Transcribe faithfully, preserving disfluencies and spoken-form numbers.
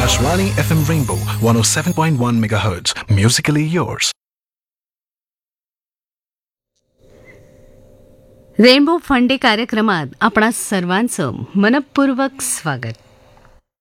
Akashvani F M Rainbow one oh seven point one megahertz. Musically yours. Rainbow फंडे कार्यक्रमात आपणा सर्वांचं मनपूर्वक स्वागत.